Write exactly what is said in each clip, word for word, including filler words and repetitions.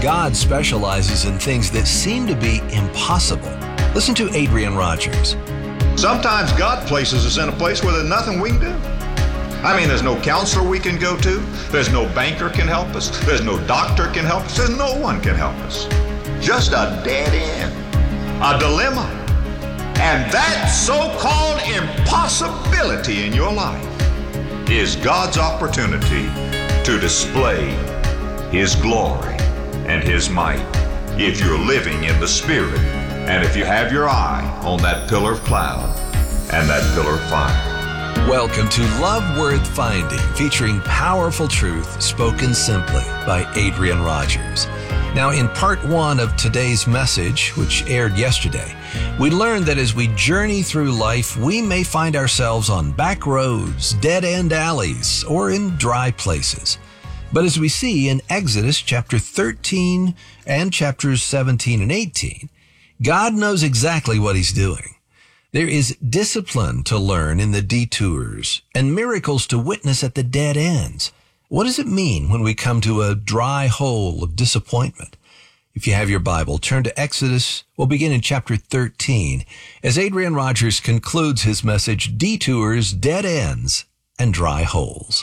God specializes in things that seem to be impossible. Listen to Adrian Rogers. Sometimes God places us in a place where there's nothing we can do. I mean, there's no counselor we can go to. There's no banker can help us. There's no doctor can help us. There's no one can help us. Just a dead end, a dilemma. And that so-called impossibility in your life is God's opportunity to display His glory and His might if you're living in the Spirit and if you have your eye on that pillar of cloud and that pillar of fire. Welcome to Love Worth Finding, featuring powerful truth spoken simply by Adrian Rogers. Now, in part one of today's message, which aired yesterday, we learned that as we journey through life, we may find ourselves on back roads, dead-end alleys, or in dry places. But as we see in Exodus chapter thirteen and chapters seventeen and eighteen, God knows exactly what He's doing. There is discipline to learn in the detours and miracles to witness at the dead ends. What does it mean when we come to a dry hole of disappointment? If you have your Bible, turn to Exodus. We'll begin in chapter thirteen as Adrian Rogers concludes his message, Detours, Dead Ends, and Dry Holes.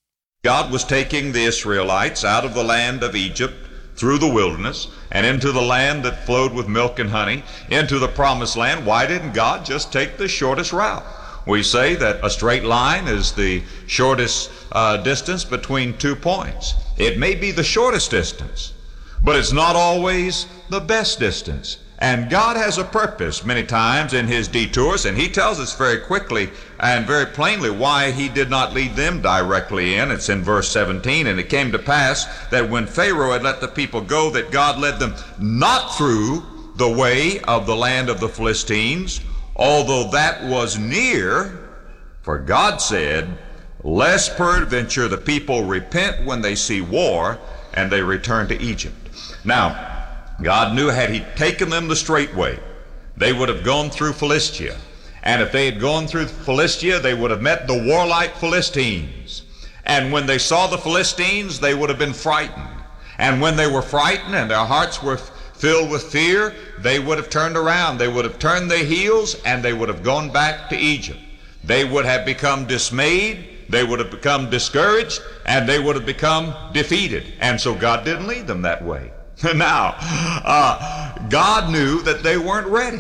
God was taking the Israelites out of the land of Egypt through the wilderness and into the land that flowed with milk and honey, into the promised land. Why didn't God just take the shortest route? We say that a straight line is the shortest uh, distance between two points. It may be the shortest distance, but it's not always the best distance. And God has a purpose many times in His detours, and He tells us very quickly and very plainly why He did not lead them directly in. It's in verse seventeen, and it came to pass that when Pharaoh had let the people go, that God led them not through the way of the land of the Philistines, although that was near, for God said, lest peradventure the people repent when they see war, and they return to Egypt. Now, God knew had He taken them the straight way, they would have gone through Philistia. And if they had gone through Philistia, they would have met the warlike Philistines. And when they saw the Philistines, they would have been frightened. And when they were frightened and their hearts were filled with fear, they would have turned around. They would have turned their heels and they would have gone back to Egypt. They would have become dismayed. They would have become discouraged, and they would have become defeated. And so God didn't lead them that way. Now, uh, God knew that they weren't ready.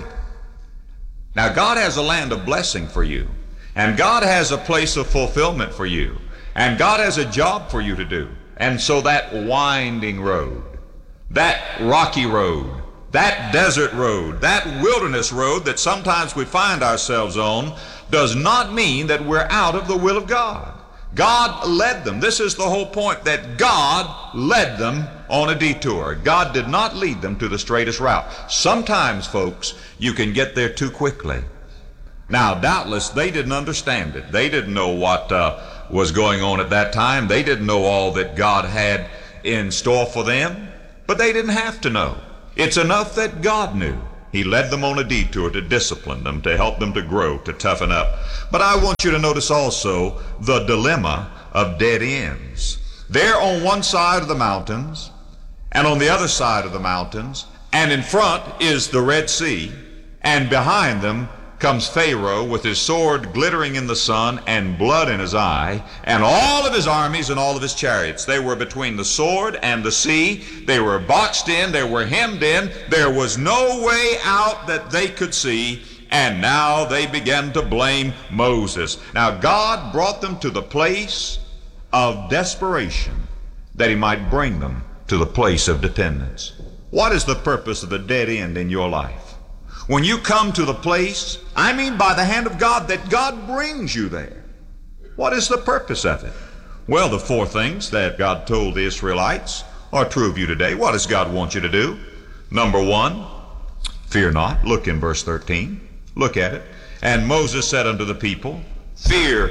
Now, God has a land of blessing for you, and God has a place of fulfillment for you, and God has a job for you to do. And so that winding road, that rocky road, that desert road, that wilderness road that sometimes we find ourselves on does not mean that we're out of the will of God. God led them. This is the whole point, that God led them on a detour. God did not lead them to the straightest route. Sometimes, folks, you can get there too quickly. Now, doubtless, they didn't understand it. They didn't know what uh, was going on at that time. They didn't know all that God had in store for them, but they didn't have to know. It's enough that God knew. He led them on a detour to discipline them, to help them to grow, to toughen up. But I want you to notice also the dilemma of dead ends. There on one side of the mountains, and on the other side of the mountains, and in front is the Red Sea, and behind them comes Pharaoh with his sword glittering in the sun and blood in his eye, and all of his armies and all of his chariots. They were between the sword and the sea. They were boxed in. They were hemmed in. There was no way out that they could see. And now they began to blame Moses. Now God brought them to the place of desperation that He might bring them to the place of dependence. What is the purpose of the dead end in your life? When you come to the place, I mean by the hand of God, that God brings you there. What is the purpose of it? Well, the four things that God told the Israelites are true of you today. What does God want you to do? Number one, fear not. Look in verse thirteen. Look at it. And Moses said unto the people, fear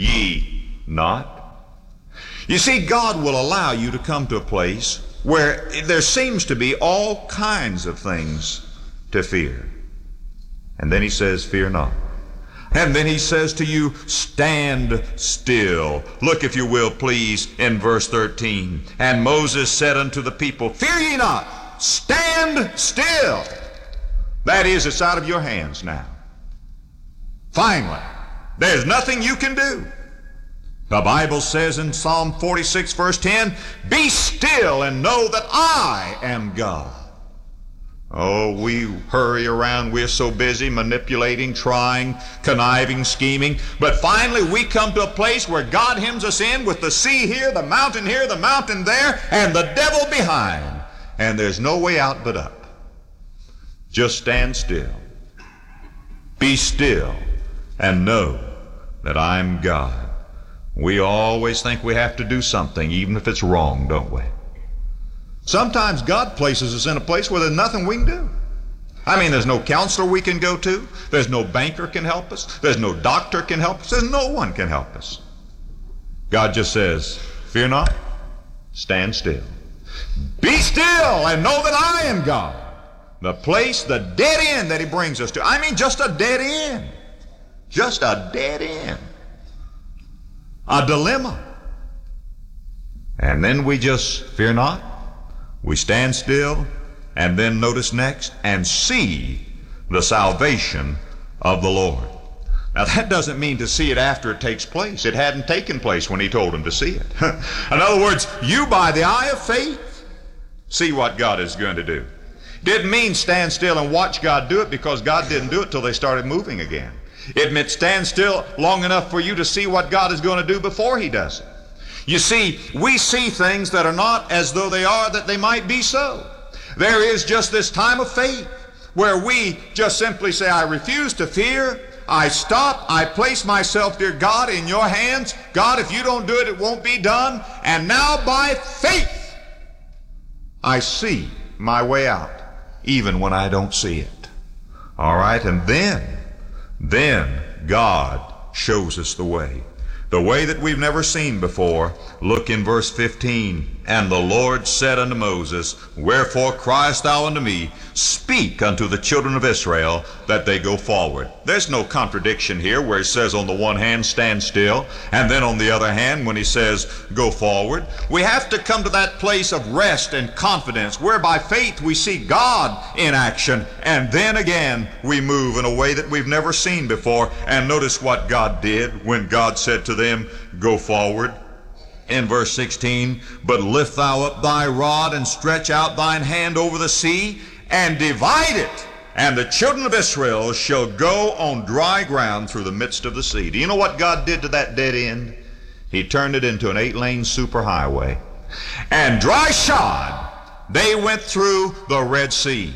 ye not. You see, God will allow you to come to a place where there seems to be all kinds of things to fear. And then He says, fear not. And then he says to you, stand still. Look, if you will, please, in verse thirteen. And Moses said unto the people, fear ye not, stand still. That is, it's out of your hands now. Finally, there's nothing you can do. The Bible says in Psalm forty-six, verse ten, be still and know that I am God. Oh, we hurry around. We're so busy manipulating, trying, conniving, scheming. But finally we come to a place where God hems us in with the sea here, the mountain here, the mountain there, and the devil behind. And there's no way out but up. Just stand still. Be still and know that I'm God. We always think we have to do something, even if it's wrong, don't we? Sometimes God places us in a place where there's nothing we can do. I mean, there's no counselor we can go to. There's no banker can help us. There's no doctor can help us. There's no one can help us. God just says, fear not, stand still. Be still and know that I am God. The place, the dead end that he brings us to. I mean, just a dead end. Just a dead end. A dilemma. And then we just fear not. We stand still, and then notice next, and see the salvation of the Lord. Now that doesn't mean to see it after it takes place. It hadn't taken place when he told him to see it. In other words, you by the eye of faith see what God is going to do. Didn't mean stand still and watch God do it, because God didn't do it till they started moving again. It meant stand still long enough for you to see what God is going to do before he does it. You see, we see things that are not as though they are, that they might be so. There is just this time of faith where we just simply say, I refuse to fear. I stop. I place myself, dear God, in your hands. God, if you don't do it, it won't be done. And now by faith, I see my way out, even when I don't see it. All right, and then, then God shows us the way. The way that we've never seen before. Look in verse fifteen. And the Lord said unto Moses, wherefore criest thou unto me? Speak unto the children of Israel that they go forward. There's no contradiction here where he says on the one hand, stand still, and then on the other hand, when he says, go forward. We have to come to that place of rest and confidence where by faith we see God in action, and then again we move in a way that we've never seen before. And notice what God did when God said to them, go forward. In verse sixteen, but lift thou up thy rod and stretch out thine hand over the sea and divide it, and the children of Israel shall go on dry ground through the midst of the sea. Do you know what God did to that dead end? He turned it into an eight-lane superhighway. And dry shod, they went through the Red Sea.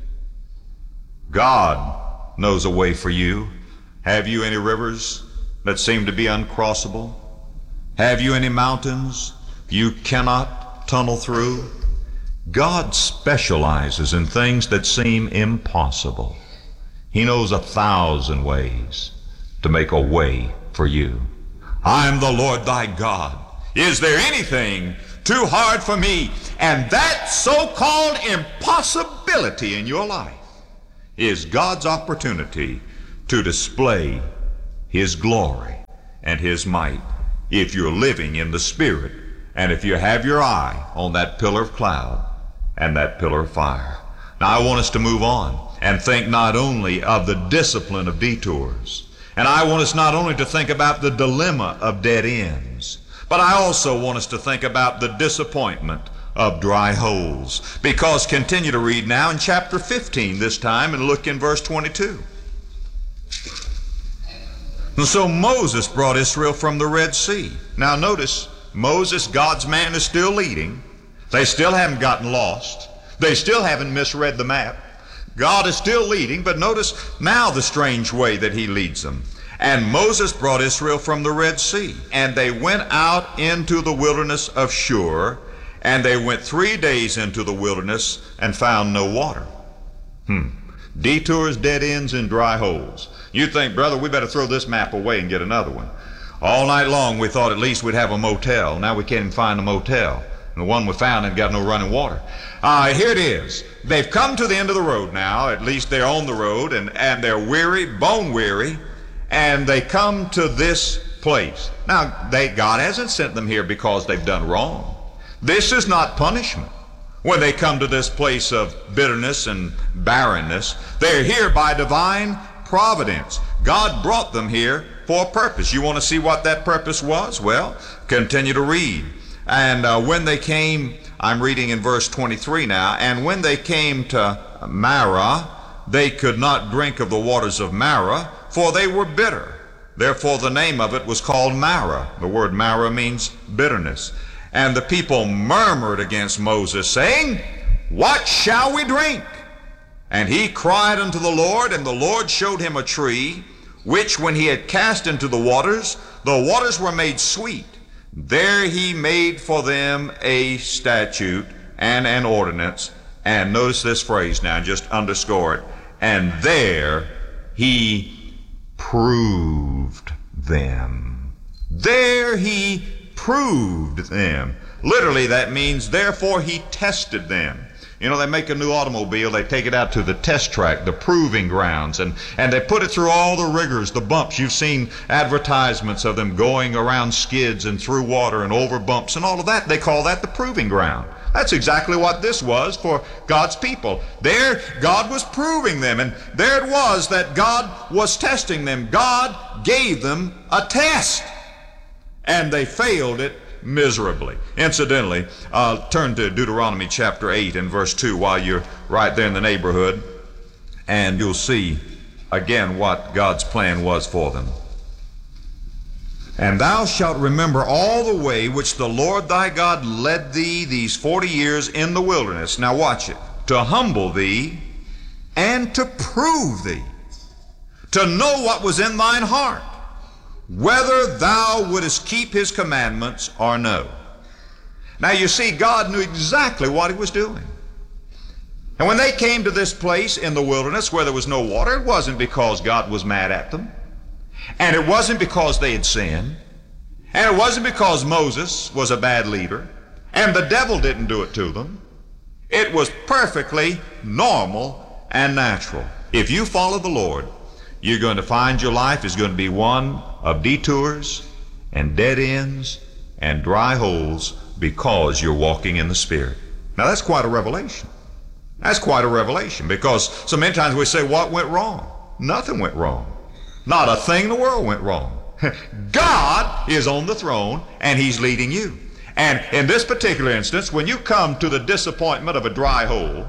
God knows a way for you. Have you any rivers that seem to be uncrossable? Have you any mountains you cannot tunnel through? God specializes in things that seem impossible. He knows a thousand ways to make a way for you. I am the Lord thy God. Is there anything too hard for me? And that so-called impossibility in your life is God's opportunity to display his glory and his might. If you're living in the Spirit, and if you have your eye on that pillar of cloud and that pillar of fire. Now I want us to move on and think not only of the discipline of detours, and I want us not only to think about the dilemma of dead ends, but I also want us to think about the disappointment of dry holes. Because continue to read now in chapter fifteen this time, and look in verse twenty-two. And so Moses brought Israel from the Red Sea. Now notice, Moses, God's man, is still leading. They still haven't gotten lost. They still haven't misread the map. God is still leading, but notice now the strange way that he leads them. And Moses brought Israel from the Red Sea, and they went out into the wilderness of Shur, and they went three days into the wilderness and found no water. Hmm. Detours, dead ends, and dry holes. You think, brother, we better throw this map away and get another one. All night long we thought at least we'd have a motel. Now we can't even find a motel. And the one we found ain't got no running water. Uh, here it is. They've come to the end of the road now. At least they're on the road, and, and they're weary, bone weary. and they come to this place. Now, they, God hasn't sent them here because they've done wrong. This is not punishment. When they come to this place of bitterness and barrenness, they're here by divine providence. God brought them here for a purpose. You want to see what that purpose was? Well, continue to read. And uh, when they came, I'm reading in verse twenty-three now, and when they came to Marah, they could not drink of the waters of Marah, for they were bitter. Therefore the name of it was called Marah. The word Marah means bitterness. And the people murmured against Moses, saying, What shall we drink? And he cried unto the Lord, and the Lord showed him a tree, which when he had cast into the waters, the waters were made sweet. There he made for them a statute and an ordinance. And notice this phrase now, just underscore it. And there he proved them. There he proved them. Literally, that means, therefore he tested them. You know, they make a new automobile, they take it out to the test track, the proving grounds, and, and they put it through all the rigors, the bumps. You've seen advertisements of them going around skids and through water and over bumps and all of that. They call that the proving ground. That's exactly what this was for God's people. There, God was proving them, and there it was that God was testing them. God gave them a test, and they failed it miserably. Incidentally, uh, turn to Deuteronomy chapter eight and verse two while you're right there in the neighborhood, and you'll see again what God's plan was for them. And thou shalt remember all the way which the Lord thy God led thee these forty years in the wilderness. Now watch it. To humble thee and to prove thee, to know what was in thine heart, whether thou wouldest keep his commandments or no. Now you see, God knew exactly what he was doing. And when they came to this place in the wilderness where there was no water, it wasn't because God was mad at them. And it wasn't because they had sinned. And it wasn't because Moses was a bad leader. And the devil didn't do it to them. It was perfectly normal and natural. If you follow the Lord, you're going to find your life is going to be one of detours and dead ends and dry holes because you're walking in the Spirit. Now that's quite a revelation. That's quite a revelation, because so many times we say, what went wrong? Nothing went wrong. Not a thing in the world went wrong. God is on the throne and he's leading you. And in this particular instance, when you come to the disappointment of a dry hole,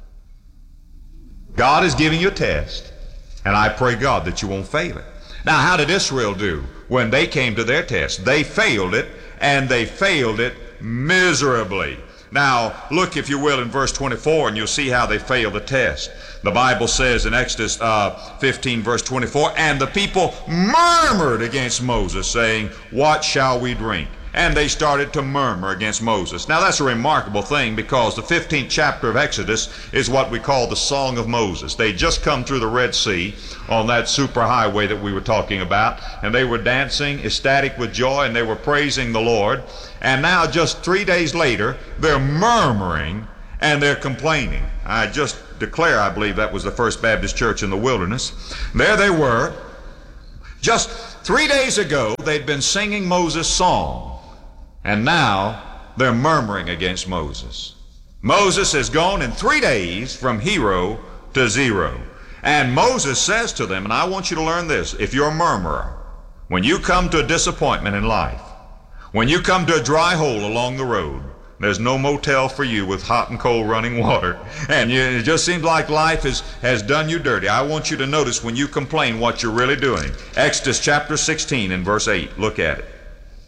God is giving you a test. And I pray, God, that you won't fail it. Now, how did Israel do when they came to their test? They failed it, and they failed it miserably. Now, look, if you will, in verse twenty-four, and you'll see how they failed the test. The Bible says in Exodus uh, fifteen, verse twenty-four, and the people murmured against Moses, saying, What shall we drink? And they started to murmur against Moses. Now that's a remarkable thing, because the fifteenth chapter of Exodus is what we call the Song of Moses. They just come through the Red Sea on that superhighway that we were talking about, and they were dancing, ecstatic with joy, and they were praising the Lord. And now just three days later, they're murmuring and they're complaining. I just declare, I believe that was the First Baptist Church in the wilderness. There they were. Just three days ago, they'd been singing Moses' song. And now they're murmuring against Moses. Moses has gone in three days from hero to zero. And Moses says to them, and I want you to learn this, if you're a murmurer, when you come to a disappointment in life, when you come to a dry hole along the road, there's no motel for you with hot and cold running water, and you, it just seems like life has, has done you dirty. I want you to notice when you complain what you're really doing. Exodus chapter sixteen and verse eight, look at it.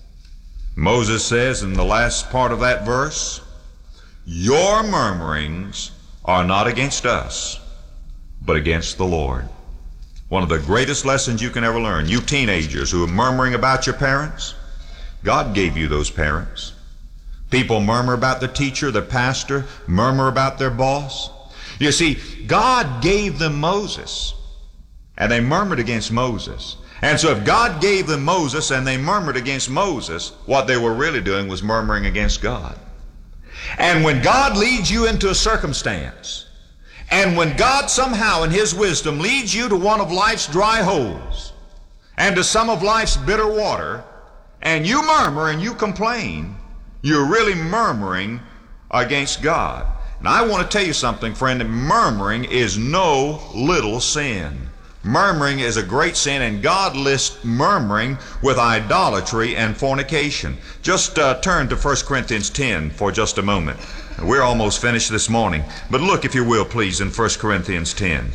Moses says in the last part of that verse, your murmurings are not against us, but against the Lord. One of the greatest lessons you can ever learn. You teenagers who are murmuring about your parents, God gave you those parents. People murmur about the teacher, the pastor, murmur about their boss. You see, God gave them Moses, and they murmured against Moses. And so if God gave them Moses and they murmured against Moses, what they were really doing was murmuring against God. And when God leads you into a circumstance, and when God somehow in his wisdom leads you to one of life's dry holes, and to some of life's bitter water, and you murmur and you complain, you're really murmuring against God. And I want to tell you something, friend, that murmuring is no little sin. Murmuring is a great sin, and God lists murmuring with idolatry and fornication. Just uh, turn to First Corinthians ten for just a moment. We're almost finished this morning, but look, if you will, please, in First Corinthians ten.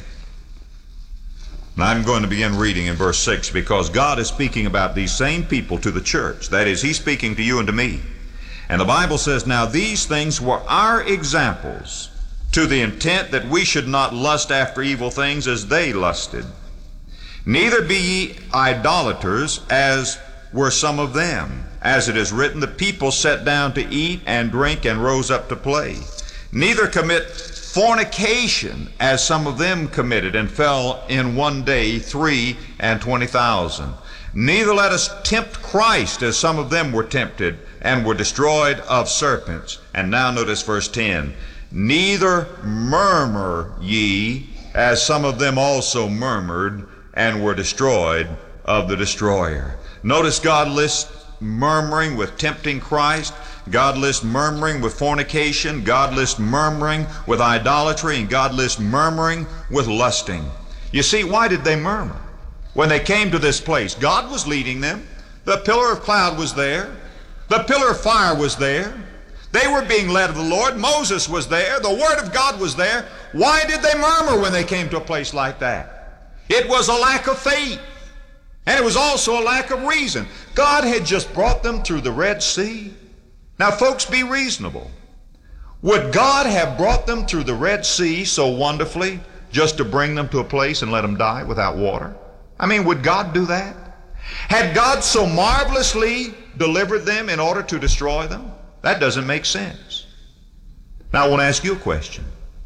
And I'm going to begin reading in verse six, because God is speaking about these same people to the church. That is, He's speaking to you and to me. And the Bible says, "Now these things were our examples, to the intent that we should not lust after evil things as they lusted. Neither be ye idolaters, as were some of them. As it is written, the people sat down to eat and drink and rose up to play. Neither commit fornication, as some of them committed, and fell in one day three and twenty thousand. Neither let us tempt Christ, as some of them were tempted, and were destroyed of serpents." And now notice verse ten. "Neither murmur ye, as some of them also murmured, and were destroyed of the destroyer." Notice God lists murmuring with tempting Christ. God lists murmuring with fornication. God lists murmuring with idolatry. And God lists murmuring with lusting. You see, why did they murmur? When they came to this place, God was leading them. The pillar of cloud was there. The pillar of fire was there. They were being led of the Lord. Moses was there. The Word of God was there. Why did they murmur when they came to a place like that? It was a lack of faith. And it was also a lack of reason. God had just brought them through the Red Sea. Now, folks, be reasonable. Would God have brought them through the Red Sea so wonderfully just to bring them to a place and let them die without water? I mean, would God do that? Had God so marvelously delivered them in order to destroy them? That doesn't make sense. Now, I want to ask you a question.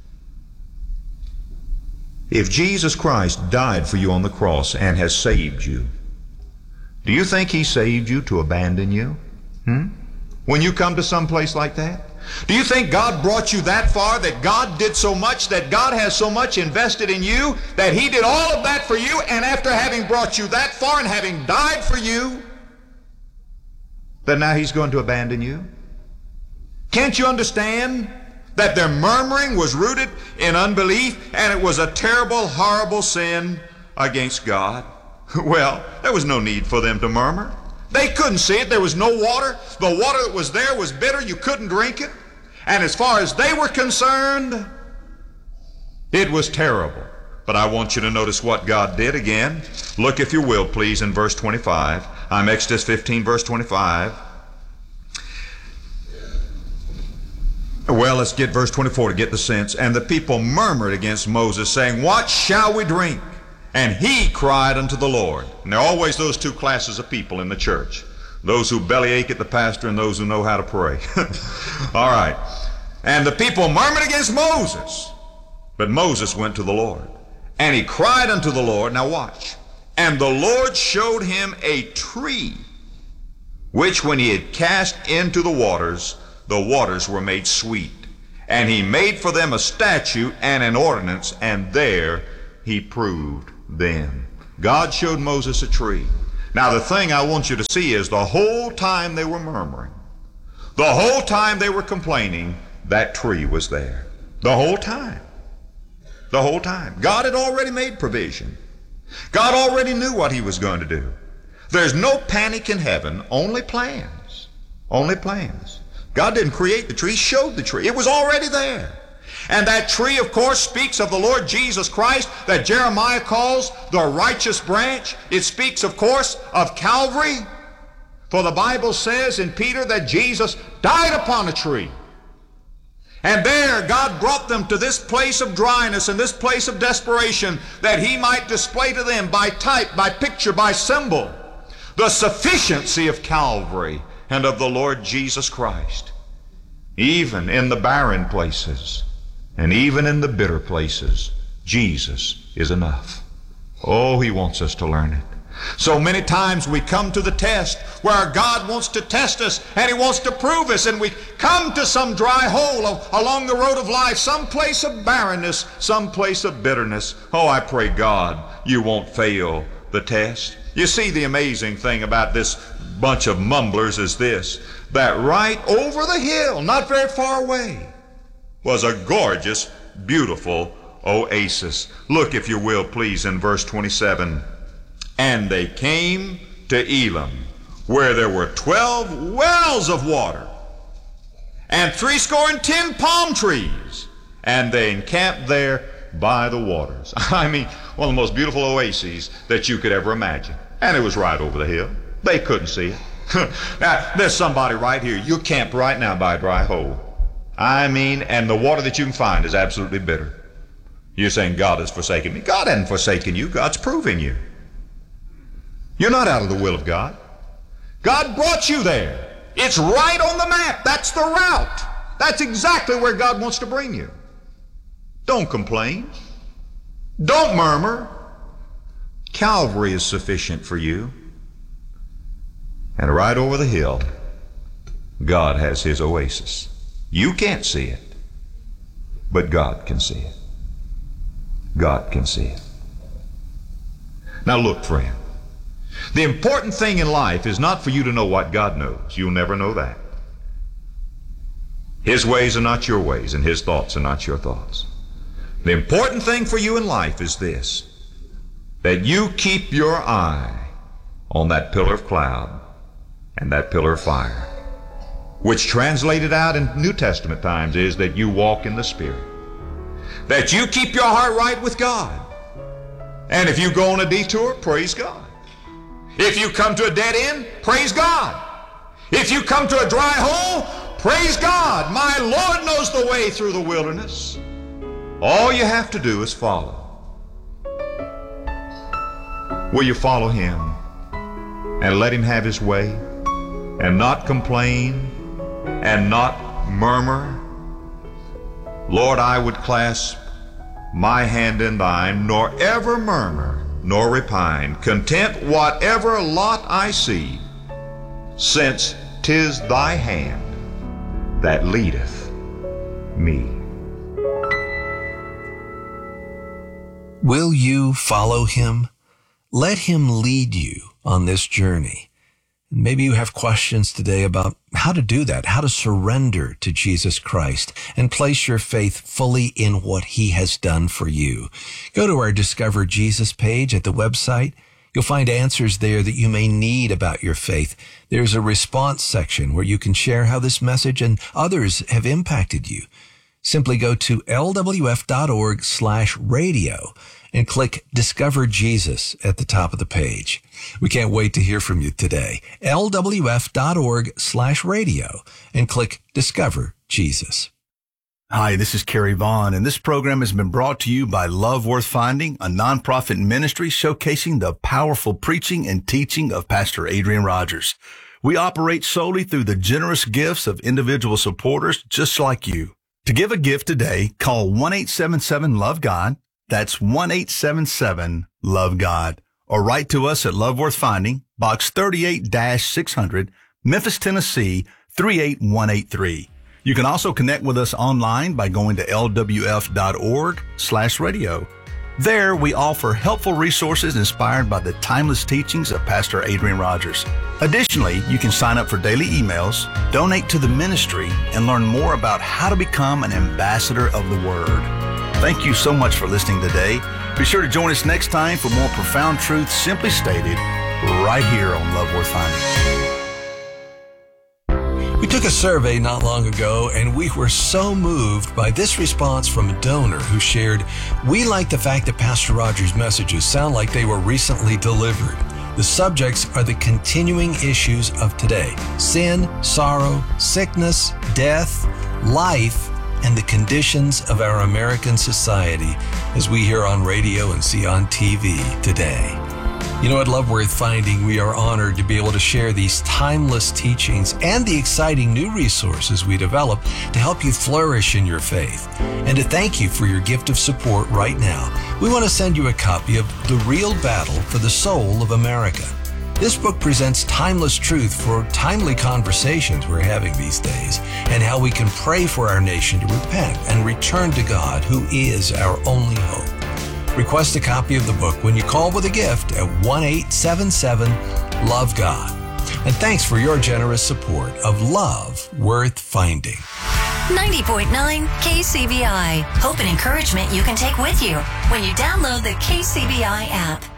If Jesus Christ died for you on the cross and has saved you, do you think He saved you to abandon you? Hmm? When you come to some place like that? Do you think God brought you that far, that God did so much, that God has so much invested in you, that He did all of that for you, and after having brought you that far and having died for you, that now He's going to abandon you? Can't you understand that their murmuring was rooted in unbelief, and it was a terrible, horrible sin against God? Well, there was no need for them to murmur. They couldn't see it. There was no water. The water that was there was bitter. You couldn't drink it. And as far as they were concerned, it was terrible. But I want you to notice what God did again. Look, if you will, please, in verse twenty-five. I'm Exodus fifteen, verse twenty-five. Well, let's get verse twenty-four to get the sense. "And the people murmured against Moses, saying, What shall we drink? And he cried unto the Lord." And there are always those two classes of people in the church. Those who bellyache at the pastor and those who know how to pray. All right. "And the people murmured against Moses. But Moses went to the Lord. And he cried unto the Lord." Now watch. "And the Lord showed him a tree, which when he had cast into the waters, the waters were made sweet. And he made for them a statute and an ordinance, and there he proved them." God showed Moses a tree. Now the thing I want you to see is the whole time they were murmuring, the whole time they were complaining, that tree was there. The whole time. The whole time. God had already made provision. God already knew what He was going to do. There's no panic in heaven, only plans. Only plans. God didn't create the tree, He showed the tree. It was already there. And that tree, of course, speaks of the Lord Jesus Christ that Jeremiah calls the righteous branch. It speaks, of course, of Calvary. For the Bible says in Peter that Jesus died upon a tree. And there God brought them to this place of dryness and this place of desperation, that He might display to them by type, by picture, by symbol, the sufficiency of Calvary and of the Lord Jesus Christ. Even in the barren places and even in the bitter places, Jesus is enough. Oh, He wants us to learn it. So many times we come to the test where God wants to test us and He wants to prove us, and we come to some dry hole along the road of life, some place of barrenness, some place of bitterness. Oh, I pray God you won't fail the test. You see, the amazing thing about this bunch of mumblers is this, that right over the hill, not very far away, was a gorgeous, beautiful oasis. Look, if you will, please, in verse twenty-seven. And they came to Elim, where there were twelve wells of water, and threescore and ten palm trees, and they encamped there by the waters. I mean, one of the most beautiful oases that you could ever imagine. And it was right over the hill. They couldn't see it. Now, there's somebody right here. You're camped right now by a dry hole. I mean, and the water that you can find is absolutely bitter. You're saying, God has forsaken me. God hasn't forsaken you. God's proving you. You're not out of the will of God. God brought you there. It's right on the map. That's the route. That's exactly where God wants to bring you. Don't complain. Don't murmur. Calvary is sufficient for you. And right over the hill, God has his oasis. You can't see it, but God can see it. God can see it. Now look, friend, the important thing in life is not for you to know what God knows. You'll never know that. His ways are not your ways, and his thoughts are not your thoughts. The important thing for you in life is this, that you keep your eye on that pillar of cloud and that pillar of fire, which translated out in New Testament times is that you walk in the Spirit, that you keep your heart right with God. And if you go on a detour, praise God. If you come to a dead end, praise God. If you come to a dry hole, praise God. My Lord knows the way through the wilderness. All you have to do is follow. Will you follow him and let him have his way and not complain and not murmur? Lord, I would clasp my hand in thine, nor ever murmur, nor repine, content whatever lot I see, since 'tis thy hand that leadeth me. Will you follow him? Let him lead you on this journey. Maybe you have questions today about how to do that, how to surrender to Jesus Christ and place your faith fully in what he has done for you. Go to our Discover Jesus page at the website. You'll find answers there that you may need about your faith. There's a response section where you can share how this message and others have impacted you. Simply go to lwf.org slash radio and click Discover Jesus at the top of the page. We can't wait to hear from you today. lwf.org slash radio and click Discover Jesus. Hi, this is Kerry Vaughn, and this program has been brought to you by Love Worth Finding, a nonprofit ministry showcasing the powerful preaching and teaching of Pastor Adrian Rogers. We operate solely through the generous gifts of individual supporters just like you. To give a gift today, call one eight seven seven love God. That's one eight seven seven love God. Or write to us at Love Worth Finding, Box thirty-eight six hundred, Memphis, Tennessee, three eight one eight three. You can also connect with us online by going to lwf.org slash radio. There, we offer helpful resources inspired by the timeless teachings of Pastor Adrian Rogers. Additionally, you can sign up for daily emails, donate to the ministry, and learn more about how to become an ambassador of the Word. Thank you so much for listening today. Be sure to join us next time for more profound truths simply stated right here on Love Worth Finding. We took a survey not long ago, and we were so moved by this response from a donor who shared, "We like the fact that Pastor Rogers' messages sound like they were recently delivered. The subjects are the continuing issues of today: sin, sorrow, sickness, death, life, and the conditions of our American society as we hear on radio and see on T V today." You know, at Love Worth Finding, we are honored to be able to share these timeless teachings and the exciting new resources we develop to help you flourish in your faith. And to thank you for your gift of support right now, we want to send you a copy of The Real Battle for the Soul of America. This book presents timeless truth for timely conversations we're having these days, and how we can pray for our nation to repent and return to God, who is our only hope. Request a copy of the book when you call with a gift at one eight seven seven love God. And thanks for your generous support of Love Worth Finding. ninety point nine K C B I. Hope and encouragement you can take with you when you download the K C B I app.